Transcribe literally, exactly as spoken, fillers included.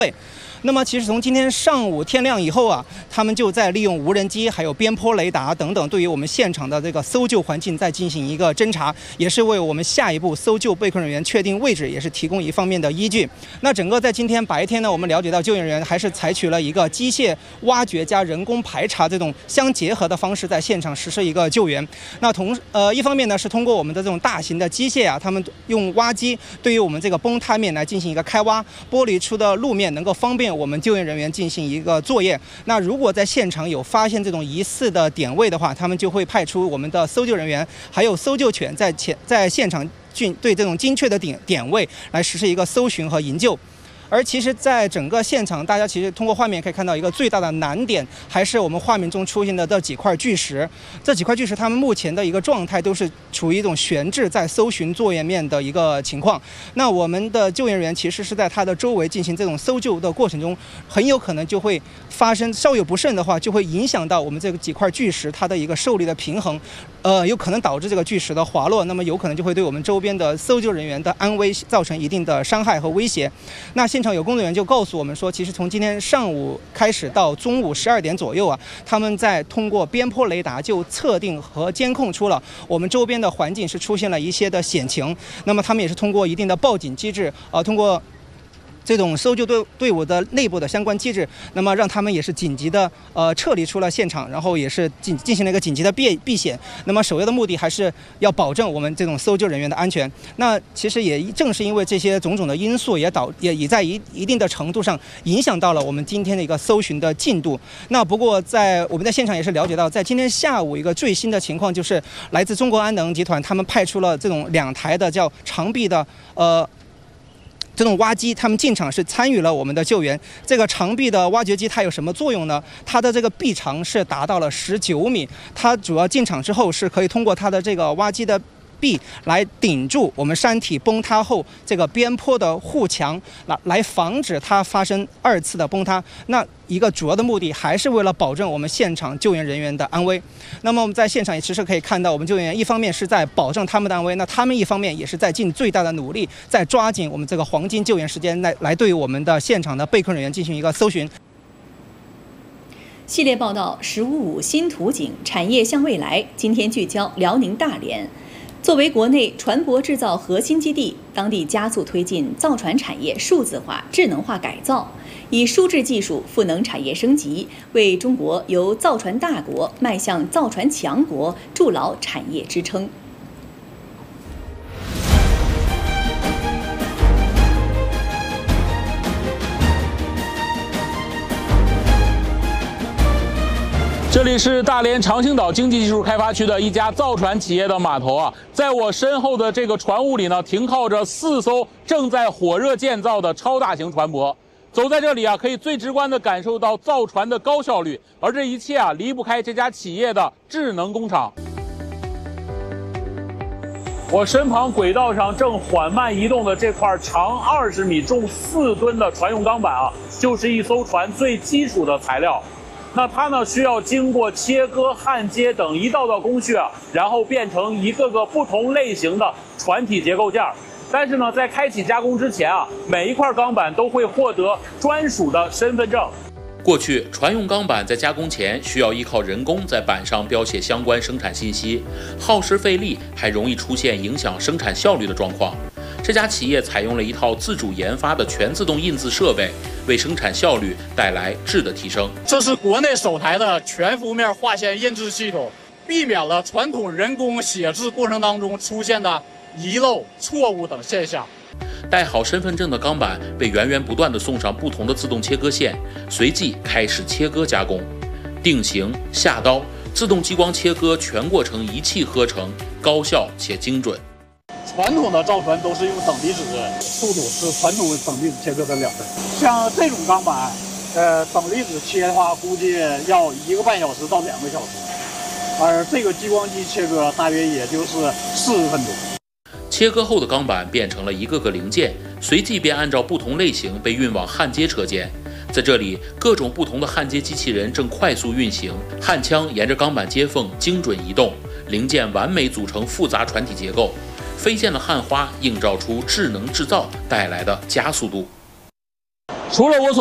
那么，其实从今天上午天亮以后啊，他们就在利用无人机、还有边坡雷达等等，对于我们现场的这个搜救环境再进行一个侦查，也是为我们下一步搜救被困人员确定位置，也是提供一方面的依据。那整个在今天白天呢，我们了解到救援人员还是采取了一个机械挖掘加人工排查这种相结合的方式，在现场实施一个救援。那同呃一方面呢，是通过我们的这种大型的机械啊，他们用挖机对于我们这个崩塌面来进行一个开挖，剥离出的路面能够方便我们救援人员进行一个作业。那如果在现场有发现这种疑似的点位的话，他们就会派出我们的搜救人员还有搜救犬在前在现场对这种精确的点点位来实施一个搜寻和营救。而其实，在整个现场，大家其实通过画面可以看到一个最大的难点，还是我们画面中出现的这几块巨石。这几块巨石，它们目前的一个状态都是处于一种悬置在搜寻作业面的一个情况。那我们的救援人员其实是在它的周围进行这种搜救的过程中，很有可能就会发生稍有不慎的话，就会影响到我们这个几块巨石它的一个受力的平衡，呃，有可能导致这个巨石的滑落，那么有可能就会对我们周边的搜救人员的安危造成一定的伤害和威胁。那现场有工作人员就告诉我们说，其实从今天上午开始到中午十二点左右啊，他们在通过边坡雷达就测定和监控出了我们周边的环境是出现了一些的险情。那么他们也是通过一定的报警机制，呃，通过这种搜救队队伍的内部的相关机制，那么让他们也是紧急的呃撤离出了现场，然后也是进进行了一个紧急的避避险。那么首要的目的还是要保证我们这种搜救人员的安全。那其实也正是因为这些种种的因素，也导也也在一一定的程度上影响到了我们今天的一个搜寻的进度。那不过在我们在现场也是了解到，在今天下午一个最新的情况就是，来自中国安能集团他们派出了这种两台的叫长臂的呃。这种挖机，他们进场是参与了我们的救援。这个长臂的挖掘机它有什么作用呢？它的这个臂长是达到了十九米，它主要进场之后是可以通过它的这个挖机的臂来顶住我们山体崩塌后这个边坡的护墙，来来防止它发生二次的崩塌。那一个主要的目的还是为了保证我们现场救援人员的安危。那么我们在现场也其实可以看到，我们救援员一方面是在保证他们的安危，那他们一方面也是在尽最大的努力，在抓紧我们这个黄金救援时间来来对于我们的现场的被困人员进行一个搜寻。 系列报道十五五新图景，产业向未来。今天聚焦辽宁大连。作为国内船舶制造核心基地，当地加速推进造船产业数字化、智能化改造，以数字技术赋能产业升级，为中国由造船大国迈向造船强国筑牢产业支撑。 这里是大连长兴岛经济技术开发区的一家造船企业的码头啊，在我身后的这个船坞里呢，停靠着四艘正在火热建造的超大型船舶。走在这里啊，可以最直观地感受到造船的高效率，而这一切啊，离不开这家企业的智能工厂。我身旁轨道上正缓慢移动的这块长二十米、重四吨的船用钢板啊，就是一艘船最基础的材料。那它呢，需要经过切割、焊接等一道道工序啊，然后变成一个个不同类型的船体结构件。但是呢，在开启加工之前啊，每一块钢板都会获得专属的身份证。 过去，船用钢板在加工前需要依靠人工在板上标写相关生产信息，耗时费力，还容易出现影响生产效率的状况。这家企业采用了一套自主研发的全自动印字设备，为生产效率带来质的提升。 这是国内首台的全幅面划线印制系统，避免了传统人工写字过程当中出现的遗漏、错误等现象。 带好身份证的钢板被源源不断地送上不同的自动切割线，随即开始切割加工，定型、下刀、自动激光切割全过程一气呵成，高效且精准。 传统的造船都是用等离子，速度是传统等离子切割的两倍。像这种钢板，呃，等离子切的话，估计要一个半小时到两个小时，而这个激光机切割大约也就是四十分钟。 切割后的钢板变成了一个个零件，随即便按照不同类型被运往焊接车间。在这里，各种不同的焊接机器人正快速运行，焊枪沿着钢板接缝精准移动，零件完美组成复杂船体结构。飞溅的焊花映照出智能制造带来的加速度。 除了我所